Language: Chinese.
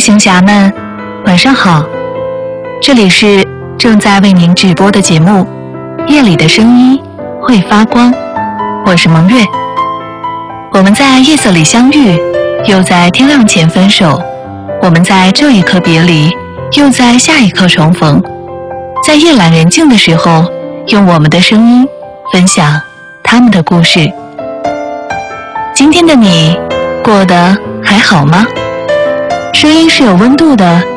行侠们，晚上好，这里是正在为您直播的节目《夜里的声音会发光》，我是蒙月。我们在夜色里相遇，又在天亮前分手，我们在这一刻别离，又在下一刻重逢。在夜阑人静的时候，用我们的声音分享他们的故事。今天的你过得还好吗？声音是有温度的，